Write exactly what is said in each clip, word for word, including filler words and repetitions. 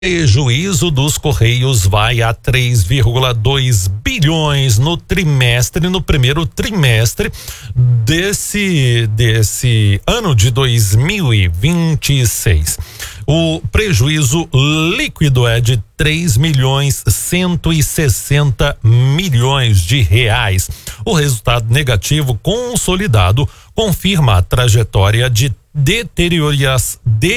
Prejuízo dos Correios vai a três vírgula dois bilhões no trimestre, no primeiro trimestre desse, desse ano de dois mil e vinte e seis. O prejuízo líquido é de três milhões cento e sessenta milhões de reais. O resultado negativo consolidado confirma a trajetória de deterioração,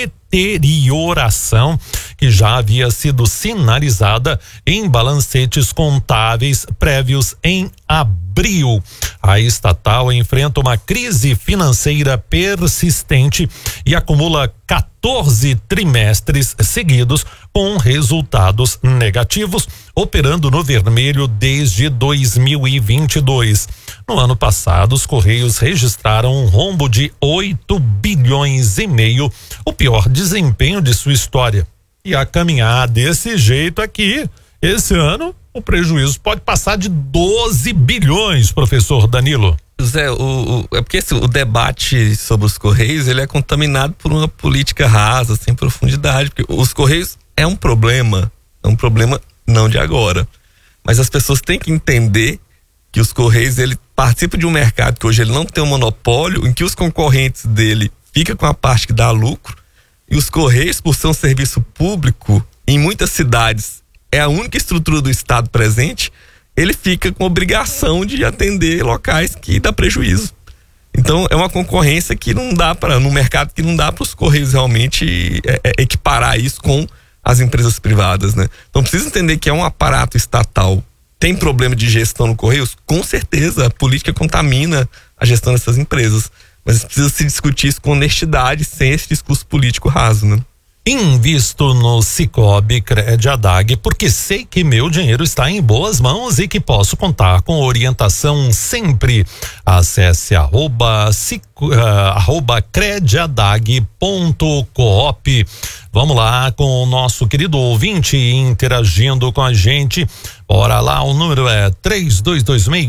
deterioração que já havia sido sinalizada em balancetes contábeis prévios em abril. A estatal enfrenta uma crise financeira persistente e acumula quatorze trimestres seguidos com resultados negativos, operando no vermelho desde dois mil e vinte e dois. No ano passado, os Correios registraram um rombo de oito bilhões e meio, o pior desempenho de sua história. E a caminhar desse jeito aqui, esse ano, o prejuízo pode passar de doze bilhões, professor Danilo. Zé, o, o, é porque esse, o debate sobre os Correios, ele é contaminado por uma política rasa, sem profundidade, porque os Correios é um problema, é um problema não de agora, mas as pessoas têm que entender que os Correios, ele participa de um mercado que hoje ele não tem um monopólio, em que os concorrentes dele ficam com a parte que dá lucro, e os Correios, por ser um serviço público, em muitas cidades é a única estrutura do Estado presente, ele fica com obrigação de atender locais que dá prejuízo. Então é uma concorrência que não dá para, no mercado que não dá para os Correios realmente é, é, equiparar isso com as empresas privadas, né? Então precisa entender que é um aparato estatal. Tem problema de gestão no Correios? Com certeza, a política contamina a gestão dessas empresas. Mas precisa se discutir isso com honestidade, sem esse discurso político raso, né? Invisto no Sicoob Crédiadag porque sei que meu dinheiro está em boas mãos e que posso contar com orientação sempre. Acesse arroba, uh, arroba crediadag ponto coop. Vamos lá com o nosso querido ouvinte interagindo com a gente. Bora lá, o número é três dois dois seis,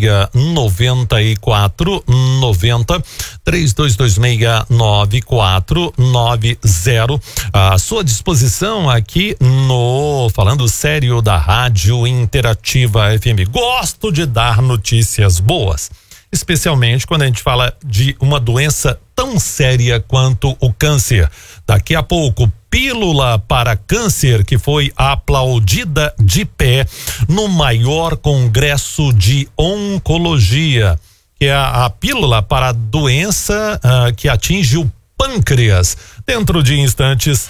nove quatro nove zero, três dois dois seis, nove quatro nove zero. À sua disposição aqui no Falando Sério da Rádio Interativa F M. Gosto de dar notícias boas, especialmente quando a gente fala de uma doença tão séria quanto o câncer. Daqui a pouco, pílula para câncer que foi aplaudida de pé no maior congresso de oncologia, que é a, a pílula para a doença uh, que atinge o pâncreas. Dentro de instantes.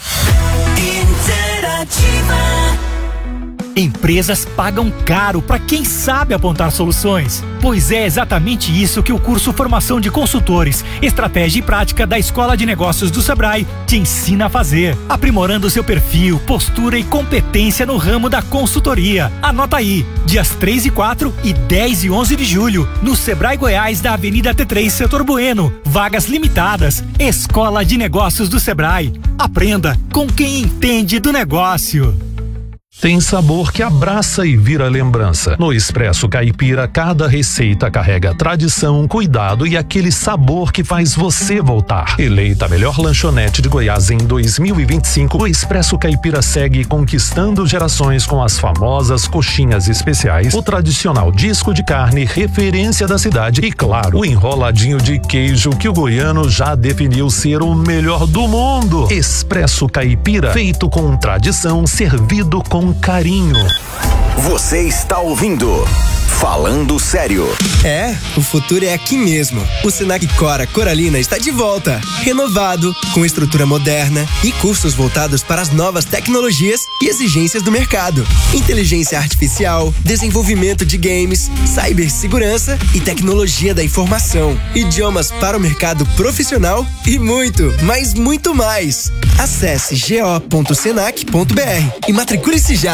Interativa. Empresas pagam caro para quem sabe apontar soluções. Pois é exatamente isso que o curso Formação de Consultores, Estratégia e Prática da Escola de Negócios do Sebrae te ensina a fazer, aprimorando seu perfil, postura e competência no ramo da consultoria. Anota aí, dias três e quatro e dez e onze de julho, no Sebrae Goiás da Avenida T três, Setor Bueno. Vagas limitadas. Escola de Negócios do Sebrae. Aprenda com quem entende do negócio. Tem sabor que abraça e vira lembrança. No Expresso Caipira, cada receita carrega tradição, cuidado e aquele sabor que faz você voltar. Eleita a melhor lanchonete de Goiás em dois mil e vinte e cinco, o Expresso Caipira segue conquistando gerações com as famosas coxinhas especiais, o tradicional disco de carne, referência da cidade e, claro, o enroladinho de queijo que o goiano já definiu ser o melhor do mundo. Expresso Caipira, feito com tradição, servido com carinho. Você está ouvindo Falando Sério. É, o futuro é aqui mesmo. O Senac Cora Coralina está de volta, renovado, com estrutura moderna e cursos voltados para as novas tecnologias e exigências do mercado. Inteligência artificial, desenvolvimento de games, cibersegurança e tecnologia da informação, idiomas para o mercado profissional e muito, mas muito mais. Acesse go ponto senac ponto br e matricule-se já.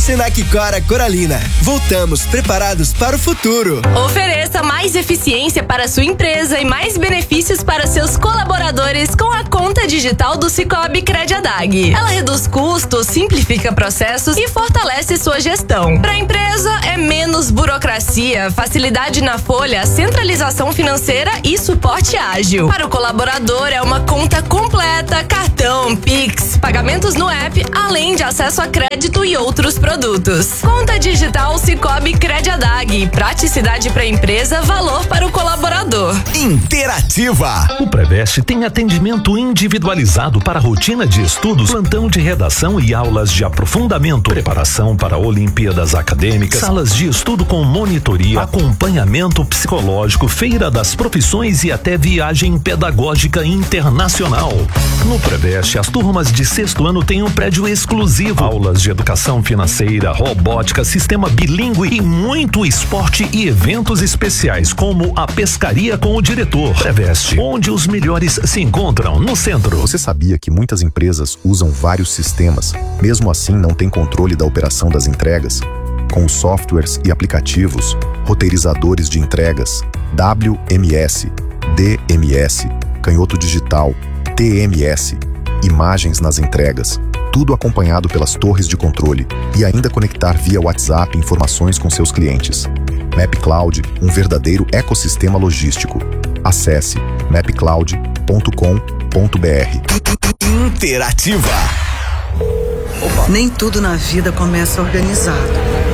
Senac Cora Coralina. Voltamos preparados para o futuro. Ofereça mais eficiência para sua empresa e mais benefícios para seus colaboradores com a conta digital do Cicobi Crediadag. Ela reduz custos, simplifica processos e fortalece sua gestão. Para a empresa é menos burocracia, facilidade na folha, centralização financeira e suporte ágil. Para o colaborador é uma conta completa, cartão, Pix, pagamentos no app, além de acesso a crédito e outros produtos. Conta digital Cicobi Crediadag. Praticidade para a empresa, valor para o colaborador. Interativa. O Preveste tem atendimento individualizado para rotina de estudos, plantão de redação e aulas de aprofundamento, preparação para Olimpíadas acadêmicas, salas de estudo com monitoria, acompanhamento psicológico, feira das profissões e até viagem pedagógica internacional. No Preveste, as turmas de sexto ano têm um prédio exclusivo, aulas de educação financeira, robótica, sistema bilíngue e muito esporte e eventos especiais, como a pescaria com o diretor. Preveste, onde os melhores se encontram, no centro. Você sabia que muitas empresas usam vários sistemas, mesmo assim não tem controle da operação das entregas? Com os softwares e aplicativos, roteirizadores de entregas, W M S, D M S, canhoto digital, T M S, imagens nas entregas, tudo acompanhado pelas torres de controle e ainda conectar via WhatsApp informações com seus clientes. MapCloud, um verdadeiro ecossistema logístico. Acesse map cloud ponto com ponto b r. Interativa. Nem tudo na vida começa organizado.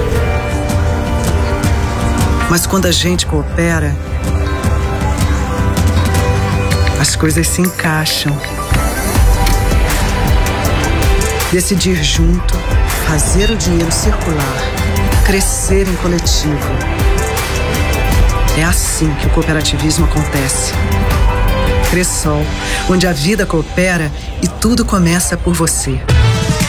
Mas quando a gente coopera, as coisas se encaixam. Decidir junto, fazer o dinheiro circular, crescer em coletivo. É assim que o cooperativismo acontece. Cressol, onde a vida coopera e tudo começa por você.